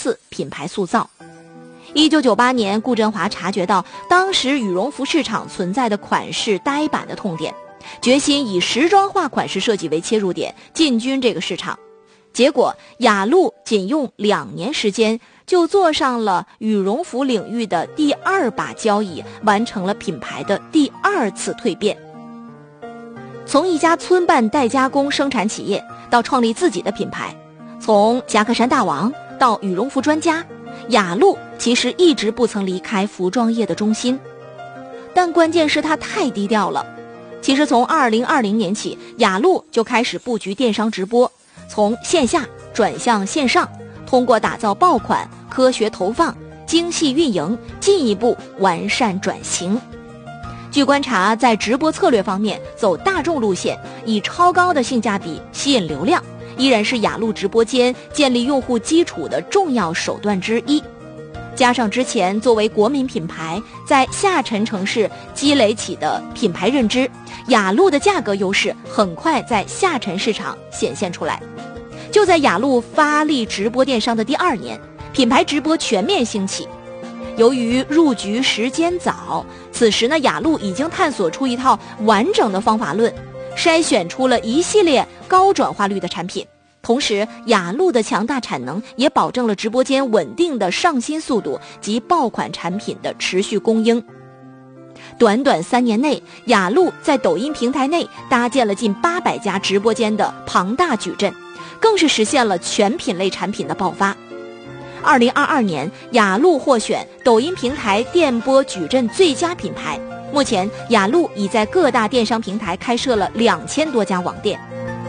次品牌塑造。1998年，顾振华察觉到当时羽绒服市场存在的款式呆板的痛点，决心以时装化款式设计为切入点，进军这个市场。结果雅鹿仅用2年时间就坐上了羽绒服领域的第2把交椅，完成了品牌的第2次蜕变。从一家村办代加工生产企业到创立自己的品牌，从夹克衫大王到羽绒服专家，雅鹿其实一直不曾离开服装业的中心。但关键是它太低调了。其实从2020年起，雅鹿就开始布局电商直播，从线下转向线上，通过打造爆款、科学投放、精细运营，进一步完善转型。据观察，在直播策略方面走大众路线，以超高的性价比吸引流量，依然是雅鹿直播间建立用户基础的重要手段之一。加上之前作为国民品牌在下沉城市积累起的品牌认知，雅鹿的价格优势很快在下沉市场显现出来。就在雅鹿发力直播电商的第2年，品牌直播全面兴起。由于入局时间早，此时呢，雅鹿已经探索出一套完整的方法论，筛选出了一系列高转化率的产品。同时，雅鹿的强大产能也保证了直播间稳定的上新速度及爆款产品的持续供应。短短3年内，雅鹿在抖音平台内搭建了近800家直播间的庞大矩阵，更是实现了全品类产品的爆发。2022年，雅鹿获选抖音平台电播矩阵最佳品牌。目前，雅鹿已在各大电商平台开设了2000多家网店。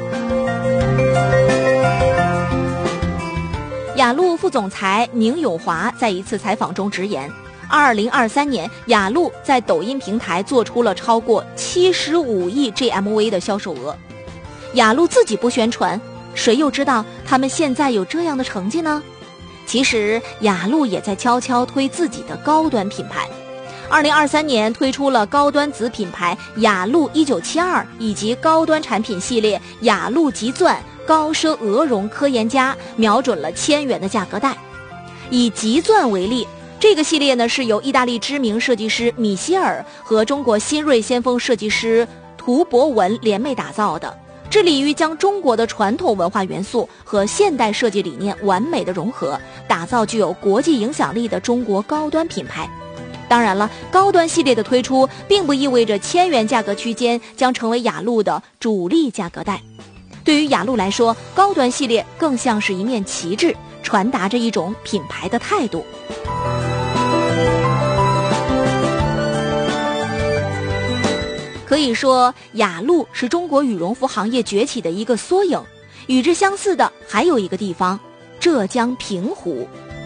雅鹿副总裁宁永华在一次采访中直言，2023年，雅鹿在抖音平台做出了超过75亿 GMV 的销售额。雅鹿自己不宣传，谁又知道他们现在有这样的成绩呢？其实雅鹿也在悄悄推自己的高端品牌。2023年推出了高端子品牌雅鹿1972，以及高端产品系列雅鹿极钻高奢鹅绒科研家，瞄准了1000元的价格带。以极钻为例，这个系列呢是由意大利知名设计师米歇尔和中国新锐先锋设计师涂博文联袂打造的，致力于将中国的传统文化元素和现代设计理念完美的融合，打造具有国际影响力的中国高端品牌。当然了，高端系列的推出并不意味着1000元价格区间将成为雅鹿的主力价格带。对于雅鹿来说，高端系列更像是一面旗帜，传达着一种品牌的态度。可以说，雅鹿是中国羽绒服行业崛起的一个缩影。与之相似的还有一个地方，浙江平湖。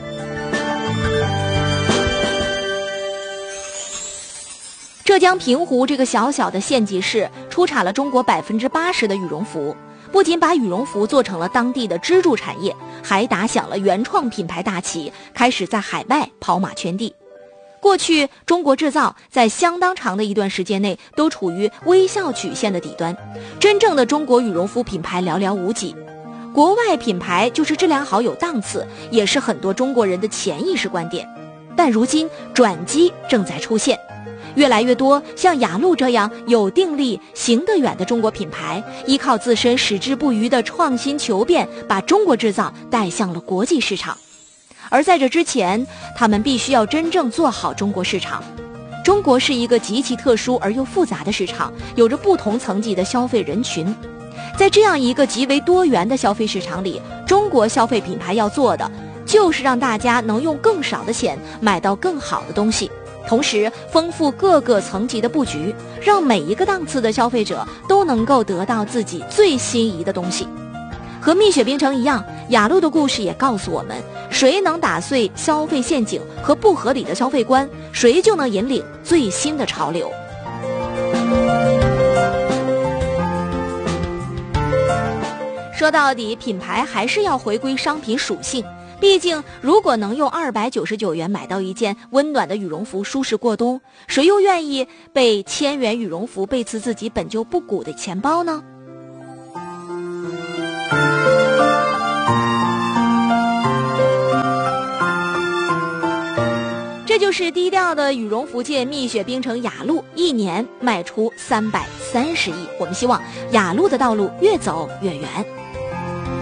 浙江平湖这个小小的县级市出产了中国80%的羽绒服，不仅把羽绒服做成了当地的支柱产业，还打响了原创品牌大旗，开始在海外跑马圈地。过去，中国制造在相当长的一段时间内都处于微笑曲线的底端，真正的中国羽绒服品牌寥寥无几。国外品牌就是质量好有档次，也是很多中国人的潜意识观点。但如今转机正在出现，越来越多像雅鹿这样有定力、行得远的中国品牌，依靠自身矢志不渝的创新求变，把中国制造带向了国际市场。而在这之前，他们必须要真正做好中国市场。中国是一个极其特殊而又复杂的市场，有着不同层级的消费人群。在这样一个极为多元的消费市场里，中国消费品牌要做的就是让大家能用更少的钱买到更好的东西，同时丰富各个层级的布局，让每一个档次的消费者都能够得到自己最心仪的东西。和蜜雪冰城一样，雅鹿的故事也告诉我们，谁能打碎消费陷阱和不合理的消费观，谁就能引领最新的潮流。说到底，品牌还是要回归商品属性。毕竟，如果能用299元买到一件温暖的羽绒服，舒适过冬，谁又愿意被1000元羽绒服背刺自己本就不鼓的钱包呢？ 这就是低调的羽绒服界蜜雪冰城雅鹿，一年卖出330亿。我们希望雅鹿的道路越走越远。